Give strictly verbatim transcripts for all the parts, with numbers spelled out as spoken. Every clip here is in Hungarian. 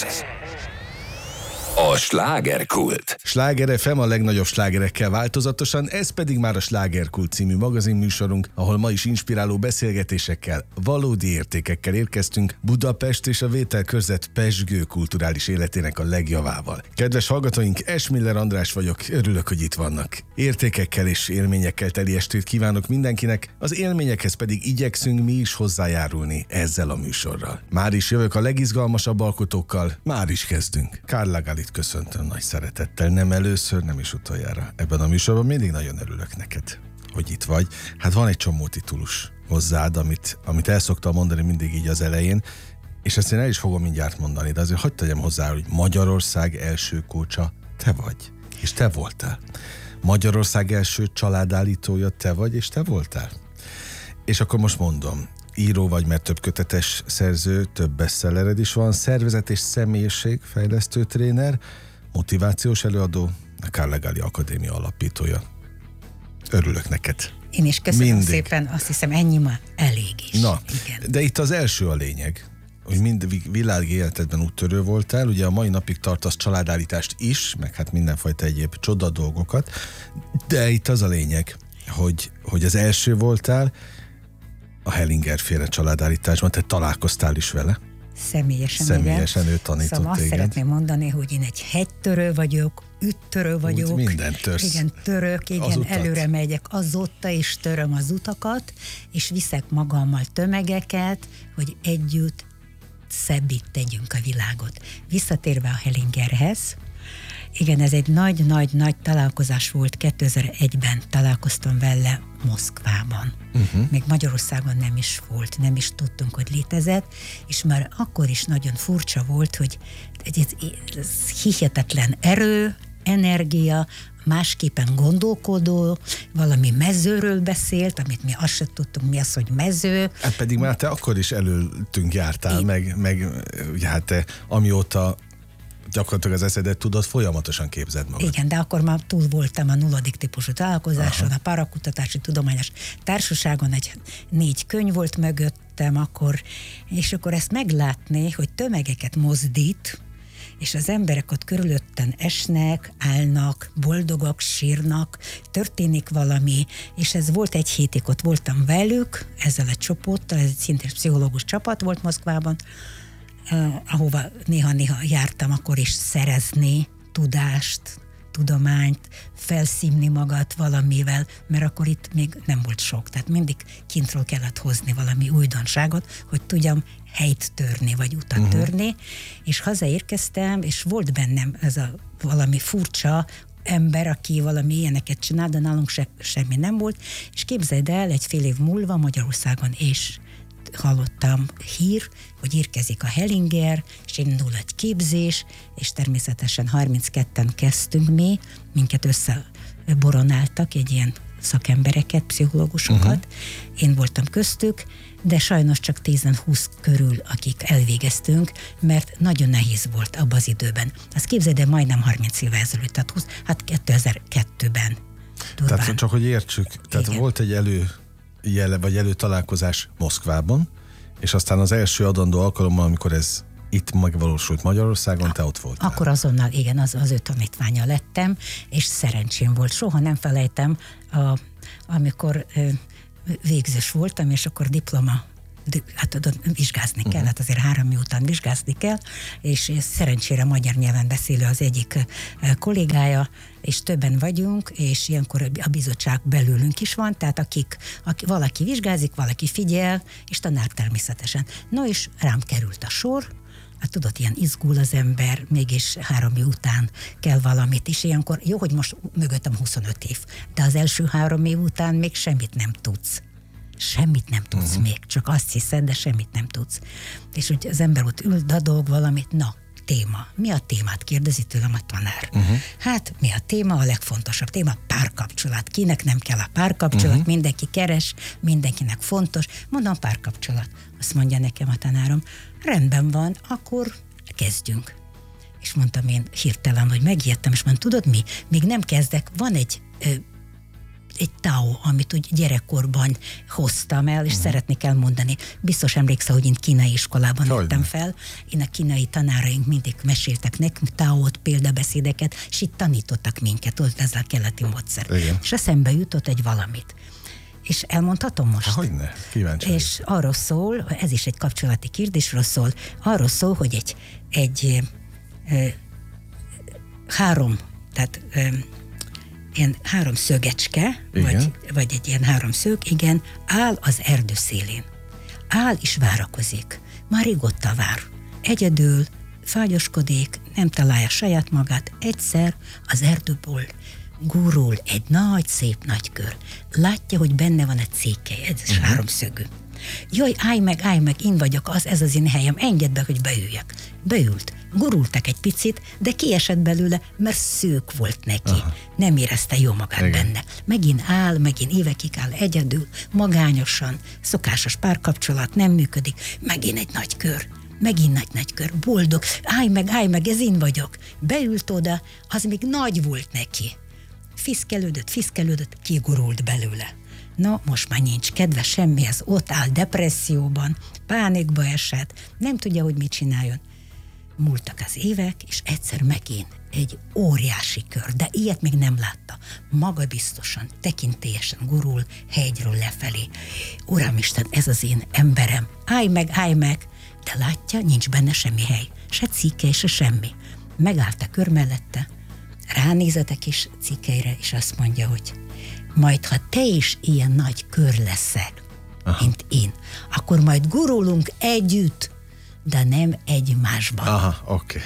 A slágerkult. Sláger ef em a legnagyobb slágerekkel változatosan, ez pedig már a Slágerkult című magazinműsorunk, ahol ma is inspiráló beszélgetésekkel, valódi értékekkel érkeztünk Budapest és a vételkörzet pezsgő kulturális életének a legjavával. Kedves hallgatóink, Esmiller András vagyok, örülök, hogy itt vannak. Értékekkel és élményekkel teli estét kívánok mindenkinek, az élményekhez pedig igyekszünk mi is hozzájárulni ezzel a műsorral. Már is jövök a legizgalmasabb alkotókkal, már is kezdünk. Karl Lagalit köszöntöm nagy szeretettel, nem először, nem is utoljára. Ebben a műsorban mindig nagyon örülök neked, hogy itt vagy. Hát van egy csomó titulus hozzád, amit, amit el szoktam mondani mindig így az elején, és ezt én el is fogom mindjárt mondani, de azért hagyd tegyem hozzá, hogy Magyarország első kócsa te vagy, és te voltál. Magyarország első családállítója te vagy, és te voltál. És akkor most mondom, író vagy, mert több kötetes szerző, több bestsellered is van, szervezet és személyiségfejlesztő tréner, motivációs előadó, a Karl Lagali Akadémia alapítója. Örülök neked. Én is köszönöm Mindig. szépen, azt hiszem ennyi ma elég is. Na, igen. De itt az első a lényeg, hogy mind világi életedben úttörő voltál, ugye a mai napig tartasz családállítást is, meg hát mindenfajta egyéb csoda dolgokat, de itt az a lényeg, hogy, hogy az első voltál a Hellinger féle családállításban, te találkoztál is vele. Személyesen, Személyesen igen. ő tanított szóval azt téged. szeretném mondani, hogy én egy hegytörő vagyok, üttörő vagyok. Úgy minden törsz. Igen, török, Az igen, utat. előre megyek azóta is töröm az utakat, és viszek magammal tömegeket, hogy együtt szebbé tegyünk a világot. Visszatérve a Hellingerhez, igen, ez egy nagy-nagy-nagy találkozás volt, kétezer-egyben találkoztam vele Moszkvában. Uh-huh. Még Magyarországon nem is volt, nem is tudtunk, hogy létezett, és már akkor is nagyon furcsa volt, hogy ez, ez hihetetlen erő, energia, másképpen gondolkodó, valami mezőről beszélt, amit mi azt sem tudtunk, mi az, hogy mező. Hát pedig már te akkor is előttünk jártál, Én... meg, meg ugye hát te amióta gyakorlatilag az eszedet tudod, folyamatosan képzeld magad. Igen, de akkor már túl voltam a nulladik típusú találkozáson, aha, a Parakutatási Tudományos Társaságon, egy négy könyv volt mögöttem akkor, és akkor ezt meglátni, hogy tömegeket mozdít, és az emberek ott körülötten esnek, állnak, boldogak, sírnak, történik valami, és ez volt egy hétig, ott voltam velük, ezzel a csoporttal, ez egy szintén pszichológus csapat volt Moszkvában, Uh, ahova néha-néha jártam, akkor is szerezni tudást, tudományt, felszívni magad valamivel, mert akkor itt még nem volt sok, tehát mindig kintről kellett hozni valami újdonságot, hogy tudjam helyt törni, vagy utat uh-huh. törni, és hazaérkeztem, és volt bennem ez a valami furcsa ember, aki valami ilyeneket csinál, de nálunk se, semmi nem volt, és képzeld el, egy fél év múlva Magyarországon és hallottam hír, hogy érkezik a Hellinger, és indul egy képzés, és természetesen harmincketten kezdtünk mi, minket összeboronáltak egy ilyen szakembereket, pszichológusokat, uh-huh. én voltam köztük, de sajnos csak tíz-húsz körül, akik elvégeztünk, mert nagyon nehéz volt abban az időben. Azt képzeld, de majdnem harminc éve ezelőtt, tehát húsz, hát kétezer-kettőben. Durván. Tehát csak, hogy értsük, tehát igen. Volt egy elő jele, vagy előtalálkozás Moszkvában, és aztán az első adandó alkalommal, amikor ez itt megvalósult Magyarországon, te ott voltál. Akkor azonnal, igen, az, az ő tanítványa lettem, és szerencsém volt. Soha nem felejtem, a, amikor ö, végzős voltam, és akkor diploma, hát tudod, vizsgázni kell, uh-huh. hát azért három év után vizsgázni kell, és szerencsére magyar nyelven beszélő az egyik kollégája, és többen vagyunk, és ilyenkor a bizottság belőlünk is van, tehát akik, akik valaki vizsgázik, valaki figyel, és tanár természetesen. No, és rám került a sor, hát tudod, ilyen izgul az ember, mégis három év után kell valamit is, ilyenkor jó, hogy most mögöttem huszonöt év, de az első három év után még semmit nem tudsz. Semmit nem tudsz uh-huh. még, csak azt hiszed, de semmit nem tudsz. És úgy az ember ott ül, dadog valamit, na, téma. Mi a témát? Kérdezi tőlem a tanár. Uh-huh. Hát, mi a téma? A legfontosabb téma? Párkapcsolat. Kinek nem kell a párkapcsolat? Uh-huh. Mindenki keres, mindenkinek fontos. Mondom, párkapcsolat. Azt mondja nekem a tanárom, rendben van, akkor kezdjünk. És mondtam én hirtelen, hogy megijedtem, és mondtam, tudod mi? Még nem kezdek, van egy ö, egy Tao, amit úgy gyerekkorban hoztam el, és uh-huh. szeretnék elmondani. Biztos emlékszel, hogy én kínai iskolában nőttem fel. Én a kínai tanáraink mindig meséltek nekünk Taót, példabeszédeket, és itt tanítottak minket, ott ez a keleti módszer. Igen. És eszembe jutott egy valamit. És elmondhatom most? Hogyne, kíváncsi. És arról szól, ez is egy kapcsolati kérdésről szól, arról szól, hogy egy, egy e, három, tehát e, ilyen három szögecske, vagy, vagy egy ilyen három szög, igen, áll az erdő szélén. Áll és várakozik. Már régóta vár. Egyedül, fágyoskodik, nem találja saját magát. Egyszer az erdőből gurul egy nagy, szép nagy kör. Látja, hogy benne van egy cékely, ez uh-huh. háromszögű. Jaj, állj meg, állj meg, én vagyok az, ez az én helyem, engedd be, hogy beüljek. Beült. Gurultak egy picit, de kiesett belőle, mert szők volt neki. Aha. Nem érezte jó magát igen. benne. Megint áll, megint évekig áll egyedül, magányosan, szokásos párkapcsolat nem működik, megint egy nagy kör. Megint nagy-nagy kör, boldog, állj meg, állj meg, ez én vagyok. Beült oda, az még nagy volt neki. Fiszkelődött, fiszkelődött, kigurult belőle. No, most már nincs kedve semmihez, ott áll depresszióban, pánikba esett, nem tudja, hogy mit csináljon. Múltak az évek, és egyszer megint egy óriási kör, de ilyet még nem látta. Magabiztosan, tekintélyesen gurul hegyről lefelé. Uramisten, ez az én emberem, állj meg, állj meg, de látja, nincs benne semmi hely, se cikke, se semmi. Megállt a kör mellette, ránézett a kis cikkeire, és azt mondja, hogy majd, ha te is ilyen nagy kör leszel, aha. mint én, akkor majd gurulunk együtt, de nem egymásba. Aha, oké.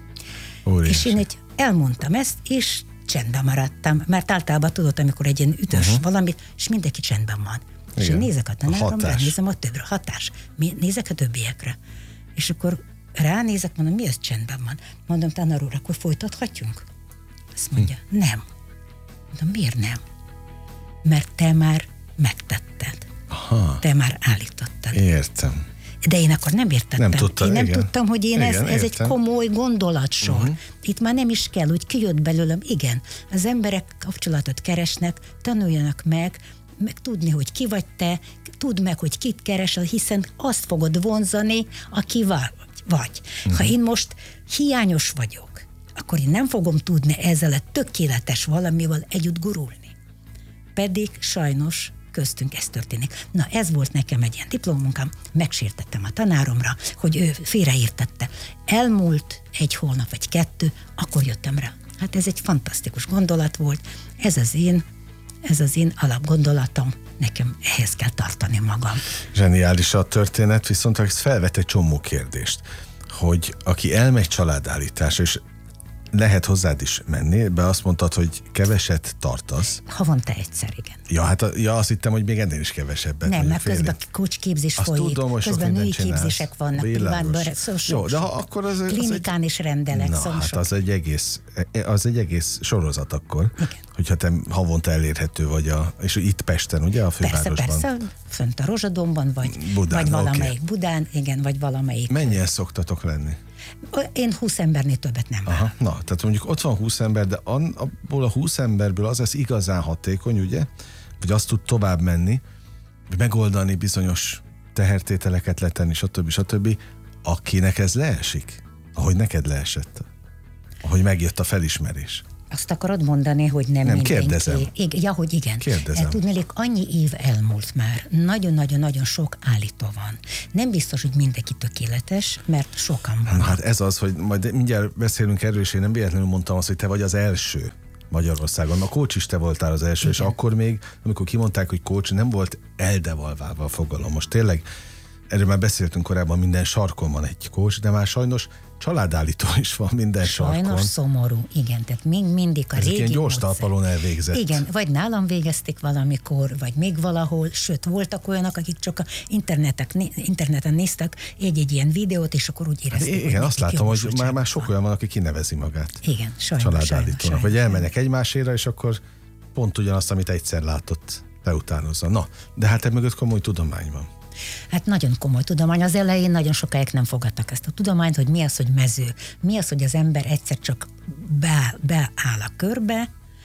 Okay. És én egy elmondtam ezt, és csendben maradtam, mert általában tudod, amikor egy ilyen ütös uh-huh. valamit, és mindenki csendben van. Igen. És én nézek a tanáromra, nézem a többre, hatás. Nézek a többiekre. És akkor ránézek, mondom, mi ez csendben van? Mondom, tanár úr, akkor folytathatjunk? Azt mondja, hm. nem. Mondom, miért nem? Mert te már megtetted. Aha. Te már állítottad. Értem. De én akkor nem értettem. Nem tudta, én nem igen. tudtam, hogy én igen, ez, ez egy komoly gondolatsor. Uh-huh. Itt már nem is kell, hogy kijött belőlem. Igen, az emberek kapcsolatot keresnek, tanuljanak meg, meg tudni, hogy ki vagy te, tudd meg, hogy kit keresel, hiszen azt fogod vonzani, aki vagy. vagy. Uh-huh. Ha én most hiányos vagyok, akkor én nem fogom tudni ezzel a tökéletes valamivel együtt gurulni. Pedig sajnos köztünk ez történik. Na, ez volt nekem egy ilyen diplomunkám, megsértettem a tanáromra, hogy ő félreértette. Elmúlt egy hónap vagy kettő, akkor jöttem rá. Hát ez egy fantasztikus gondolat volt, ez az én, ez az én alapgondolatom, nekem ehhez kell tartani magam. Zseniális a történet, viszont ez felvet egy csomó kérdést, hogy aki elmegy családállításra, és lehet hozzád is menni, be azt mondtad, hogy keveset tartasz. Havonta egyszer, igen. Ja, hát a, ja, azt hittem, hogy még ennél is kevesebbet. Nem, mert közben coachképzés folyik, tudom, közben női képzések vannak, privátban, szóval jó, de ha akkor az, klinikán az is rendelek. Na, szóval hát sok. az egy, egész, az egy egész sorozat akkor, igen. Hogyha te havonta elérhető vagy, a, és itt Pesten, ugye, a fővárosban. Persze, persze, fönt a Rozsadomban, vagy, Budán, vagy valamelyik okay. Budán, igen, vagy valamelyik. Mennyien szoktatok lenni? Én húsz embernél többet nem Aha, na, tehát mondjuk ott van húsz ember, de abból a húsz emberből az lesz igazán hatékony, ugye? Vagy azt tud tovább menni, megoldani bizonyos tehertételeket letenni, stb. stb. Akinek ez leesik, ahogy neked leesett, ahogy megjött a felismerés. Azt akarod mondani, hogy nem, nem mindenki? Kérdezem. Igen, ja, hogy igen. Kérdezem. Tudnélik, annyi év elmúlt már, nagyon-nagyon-nagyon sok állító van. Nem biztos, hogy mindenki tökéletes, mert sokan van. Hát ez az, hogy majd mindjárt beszélünk erről, és én nem véletlenül mondtam azt, hogy te vagy az első Magyarországon. A coach is te voltál az első, igen. És akkor még, amikor kimondták, hogy coach, nem volt eldevalválva a fogalom. Most tényleg, erről már beszéltünk korábban, minden sarkon van egy coach, de már sajnos családállító is van minden Sajnos sarkon. Sajnos szomorú, igen, tehát még mindig a Ezek régi ilyen gyors módszer. talpalon elvégzett. Igen, vagy nálam végezték valamikor, vagy még valahol, sőt, voltak olyanok, akik csak a internetek, interneten néztek egy-egy ilyen videót, és akkor úgy érezték, hát, igen, azt látom, hogy már, már sok olyan van, aki kinevezi magát. Igen, sajnos. Családállítónak, vagy elmennek egymásére, és akkor pont ugyanazt, amit egyszer látott, leutánozza. Na, de hát ebből mögött komoly tudomány van. Hát nagyon komoly tudomány. Az elején nagyon sokáig nem fogadtak ezt a tudományt, hogy mi az, hogy mező. Mi az, hogy az ember egyszer csak beáll, beáll a körbe,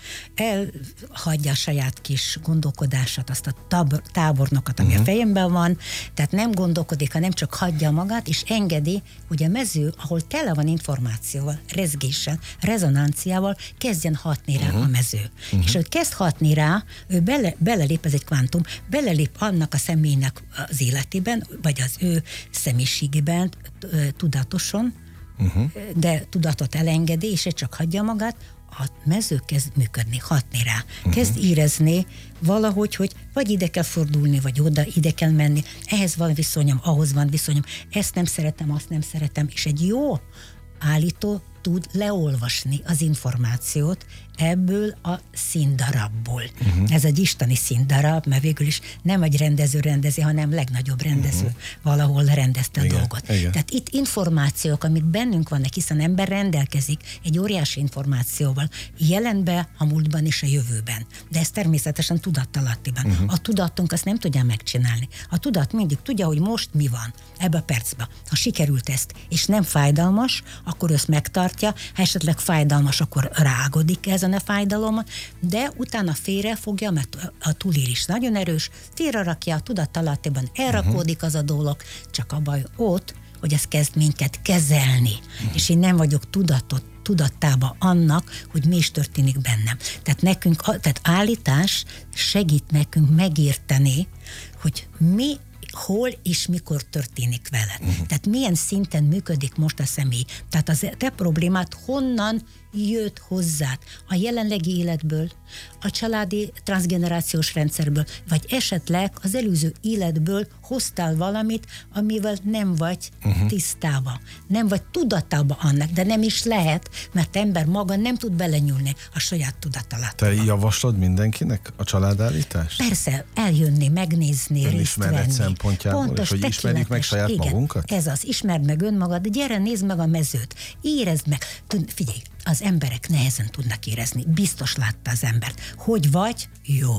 elhagyja a saját kis gondolkodását, azt a tábor, tábornokat, ami uh-huh. a fejemben van, tehát nem gondolkodik, hanem csak hagyja magát, és engedi, hogy a mező, ahol tele van információval, rezgéssel, rezonanciával, kezdjen hatni rá uh-huh. a mező. Uh-huh. És hogy kezd hatni rá, ő bele, belelép, ez egy kvantum, belelép annak a személynek az életében, vagy az ő személyiségében tudatosan, uh-huh. de tudatot elengedi, és egy csak hagyja magát, a mező kezd működni, hatni rá. Uh-huh. Kezd érezni valahogy, hogy vagy ide kell fordulni, vagy oda, ide kell menni. Ehhez van viszonyom, ahhoz van viszonyom. Ezt nem szeretem, azt nem szeretem. És egy jó állító tud leolvasni az információt ebből a színdarabból. Uh-huh. Ez egy isteni színdarab, mert végül is nem egy rendező rendezi, hanem legnagyobb rendező uh-huh. valahol rendezte a igen, dolgot. Igen. Tehát itt információk, amit bennünk vannak, hiszen ember rendelkezik egy óriási információval, jelenben, a múltban és a jövőben. De ez természetesen tudattalattiban. Uh-huh. A tudatunk azt nem tudja megcsinálni. A tudat mindig tudja, hogy most mi van ebbe a percben. Ha sikerült ezt, és nem fájdalmas, akkor ezt megtartja, ha esetleg fájdalmas, akkor rágodik ezen a fájdalom, de utána félre fogja, mert a túlélés nagyon erős, félre rakja, a tudattalattiban elrakódik az a dolog, csak a baj ott, hogy ez kezd minket kezelni, uh-huh. és én nem vagyok tudatot, tudattában annak, hogy mi is történik bennem. Tehát nekünk, tehát állítás segít nekünk megérteni, hogy mi hol és mikor történik veled. Uh-huh. Tehát milyen szinten működik most a személy. Tehát az te problémát honnan jött hozzád? A jelenlegi életből, a családi transzgenerációs rendszerből, vagy esetleg az előző életből hoztál valamit, amivel nem vagy uh-huh. tisztában. Nem vagy tudatában annak, de nem is lehet, mert ember maga nem tud belenyúlni a saját tudatalattába. Te javaslod mindenkinek a családállítást? Persze, eljönni, megnézni, részt venni. Szempontjából, pontos, és hogy ismerjük meg saját igen, magunkat? Ez az, ismerd meg önmagad, de gyere, nézd meg a mezőt, érezd meg. Tud, figyelj, az emberek nehezen tudnak érezni. Biztos látta az embert. Hogy vagy? Jó.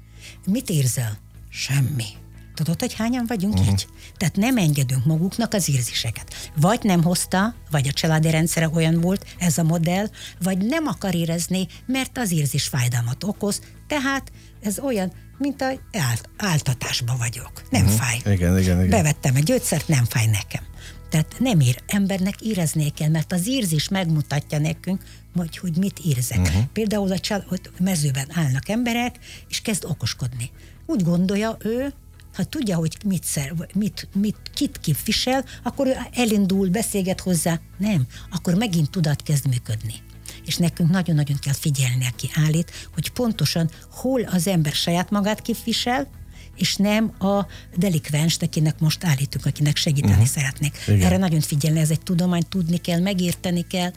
Mit érzel? Semmi. Tudod, hogy hányan vagyunk uh-huh. így? Tehát nem engedünk maguknak az érzéseket. Vagy nem hozta, vagy a családi rendszere olyan volt, ez a modell, vagy nem akar érezni, mert az érzés fájdalmat okoz, tehát ez olyan, mint a ált, áltatásban vagyok. Nem uh-huh. fáj. Igen, igen, igen. Bevettem egy gyógyszert, nem fáj nekem. Tehát nem ér, embernek éreznie kell, mert az érzés megmutatja nekünk, hogy, hogy mit érzek. Uh-huh. Például a csal- mezőben állnak emberek, és kezd okoskodni. Úgy gondolja ő, ha tudja, hogy mit, szer, mit, mit, kit képvisel, akkor ő elindul, beszélget hozzá. Nem, akkor megint tudat kezd működni. És nekünk nagyon-nagyon kell figyelni, aki állít, hogy pontosan hol az ember saját magát képvisel, és nem a delikvenst, akinek most állítunk, akinek segíteni uh-huh. szeretnék. Igen. Erre nagyon figyelni, ez egy tudomány, tudni kell, megérteni kell,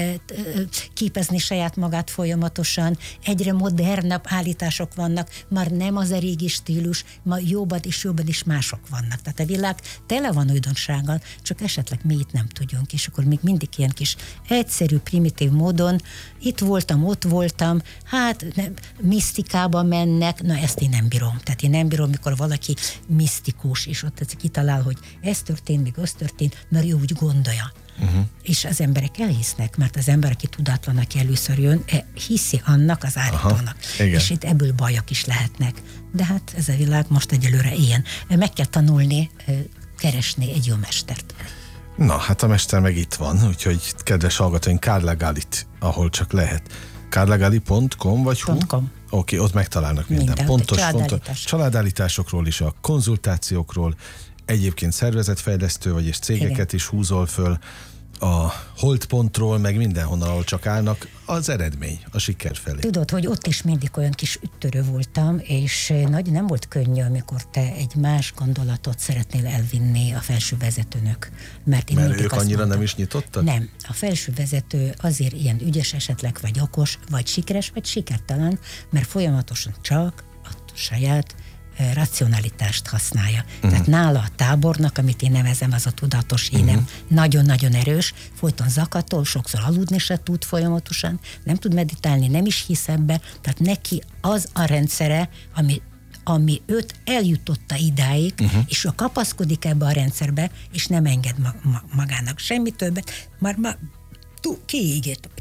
képezni saját magát folyamatosan. Egyre modernebb állítások vannak, már nem az a régi stílus, ma jobban és jobban is mások vannak. Tehát a világ tele van újdonsággal, csak esetleg mi itt nem tudjunk, és akkor még mindig ilyen kis egyszerű, primitív módon itt voltam, ott voltam, hát nem, misztikába mennek, na ezt én nem bírom. Tehát én nem bírom, mikor valaki misztikus, és ott kitalál, hogy ez történt, még az történt, mert ő úgy gondolja. Uh-huh. És az emberek elhisznek, mert az ember, aki tudatlan, aki először jön, hiszi annak az állítónak. Aha, és itt ebből bajok is lehetnek. De hát ez a világ most egyelőre ilyen. Meg kell tanulni, keresni egy jó mestert. Na, hát a mester meg itt van, úgyhogy kedves hallgatóink, Kárlegálit, ahol csak lehet. kárlegáli pont com vagy hu? .com. Oké, ott megtalálnak minden. minden pontos, családállítás. pontos családállításokról is, a konzultációkról, egyébként szervezetfejlesztő vagy és cégeket igen. is húzol föl, a holdpontról, meg mindenhonnan, ahol csak állnak, az eredmény, a siker felé. Tudod, hogy ott is mindig olyan kis üttörő voltam, és nagy nem volt könnyű, amikor te egy más gondolatot szeretnél elvinni a felső vezetőnök. Mert, én Mert ők annyira mondtam, nem is nyitottak? Nem. A felső vezető azért ilyen ügyes esetleg, vagy okos, vagy sikeres, vagy sikertelen, mert folyamatosan csak a saját racionalitást használja. Uh-huh. Tehát nála a tábornak, amit én nevezem, az a tudatos énem, uh-huh. nagyon-nagyon erős, folyton zakatol, sokszor aludni se tud folyamatosan, nem tud meditálni, nem is hisz ebbe, tehát neki az a rendszere, ami, ami őt eljutotta idáig, uh-huh. és ő kapaszkodik ebbe a rendszerbe, és nem enged ma- ma- magának semmi többet, már ma- kiégett,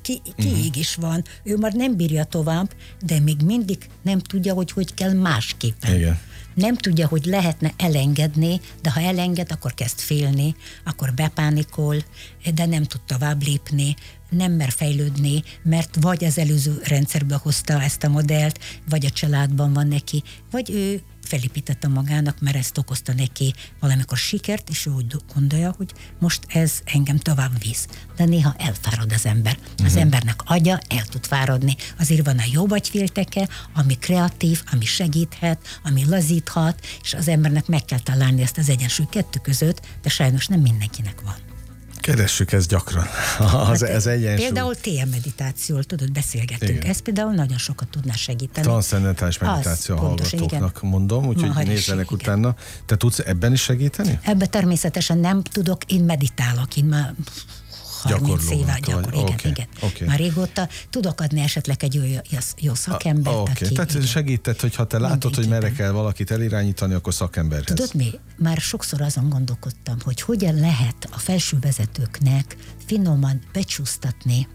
ki, kiig uh-huh. is van, ő már nem bírja tovább, de még mindig nem tudja, hogy hogy kell másképpen. Igen. Nem tudja, hogy lehetne elengedni, de ha elenged, akkor kezd félni, akkor bepánikol, de nem tud tovább lépni, nem mer fejlődni, mert vagy az előző rendszerbe hozta ezt a modellt, vagy a családban van neki, vagy ő felépítette magának, mert ezt okozta neki valamikor sikert, és ő úgy gondolja, hogy most ez engem tovább visz. De néha elfárad az ember. Az uh-huh. embernek agya el tud fáradni. Azért van a jó agyfélteke, ami kreatív, ami segíthet, ami lazíthat, és az embernek meg kell találni ezt az egyensúly kettő között, de sajnos nem mindenkinek van. Keressük ezt gyakran, az, hát ez egyensúly. Például té em meditációról, tudod, beszélgettünk. Igen. Ez például nagyon sokat tudná segíteni. Transzcendentális meditáció a hallgatóknak mondom, úgyhogy nézzenek igen. utána. Te tudsz ebben is segíteni? Ebben természetesen nem tudok, én meditálok, én már harminc éve gyakor, igen, okay, igen. Okay. Már régóta tudok adni esetleg egy jó, jó, jó szakembert. Oké, okay. Tehát igen. segített, hogyha te látod, mindenki, hogy merre kell valakit elirányítani, akkor szakemberhez. Tudod mi? Már sokszor azon gondolkodtam, hogy hogyan lehet a felső vezetőknek finoman becsúsztatni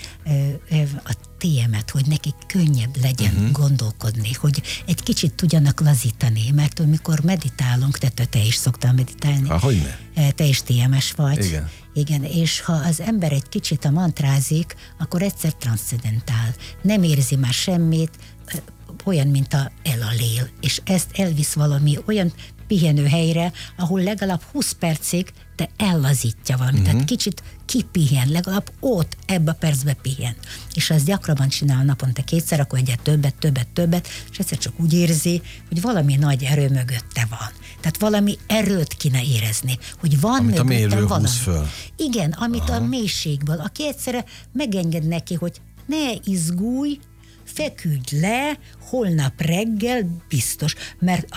a té emet, hogy nekik könnyebb legyen uh-huh. gondolkodni, hogy egy kicsit tudjanak lazítani, mert amikor meditálunk, te, te is szoktál meditálni. Há, hogyne? Te is té emes vagy. Igen. Igen, és ha az ember egy kicsit a mantrázik, akkor egyszer transzcendentál. Nem érzi már semmit, olyan, mint a el a lél, és ezt elvisz valami olyan pihenő helyre, ahol legalább húsz percig te ellazítja valamit, uh-huh. tehát kicsit kipihen, legalább ott, ebbe a percbe pihen. És ha azt gyakrabban csinál naponta kétszer, akkor egyet többet, többet, többet, és egyszer csak úgy érzi, hogy valami nagy erő mögötte van. Tehát valami erőt kéne érezni, hogy van amit mögöttem valami. Föl. Igen, amit Aha. a mélységből, aki egyszerre megenged neki, hogy ne izgulj, feküdj le, holnap reggel biztos, mert